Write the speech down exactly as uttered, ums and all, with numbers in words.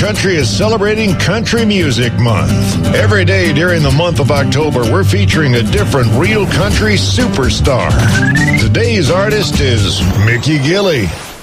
Country is celebrating Country Music Month. Every day during the month of October, we're featuring a different real country superstar. Today's artist is Mickey Gilley.